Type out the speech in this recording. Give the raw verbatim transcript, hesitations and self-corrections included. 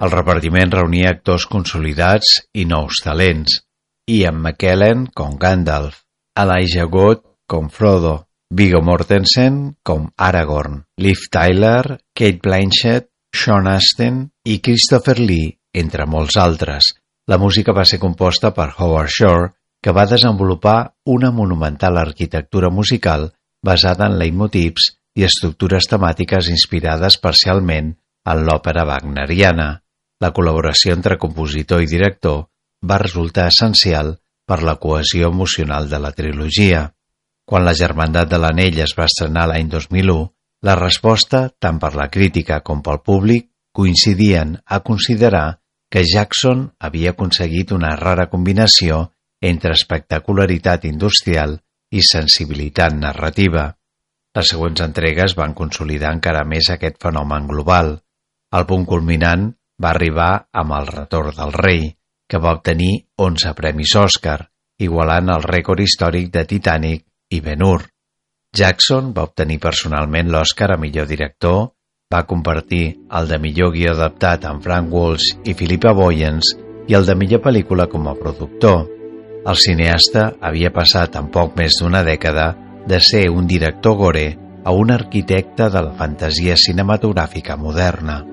El repartiment reunia actors consolidats i nous talents. Ian McKellen com Gandalf, Elijah Wood com Frodo, Viggo Mortensen com Aragorn, Liv Tyler, Cate Blanchett, Sean Astin i Christopher Lee, entre molts altres. La música va ser composta per Howard Shore, que va desenvolupar una monumental arquitectura musical basada en leitmotivs i estructures temàtiques inspirades parcialment en l'òpera wagneriana. La col·laboració entre compositor i director va resultar essencial per la cohesió emocional de la trilogia. Quan La Germandat de l'Anell es va estrenar l'any dos mil u, la resposta, tant per la crítica com pel públic, coincidien a considerar que Jackson havia aconseguit una rara combinació entre espectacularitat industrial i sensibilitat narrativa. Les següents entregues van consolidar encara més aquest fenomen global. El punt culminant va arribar amb El retorn del rei, que va obtenir onze premis Òscar, igualant el rècord històric de Titanic i Ben-Hur. Jackson va obtenir personalment l'Òscar a millor director, va compartir el de millor guió adaptat amb Frank Walsh i Philippa Boyens i el de millor pel·lícula com a productor. El cineasta havia passat en poc més d'una dècada de ser un director gore a un arquitecte de la fantasia cinematogràfica moderna.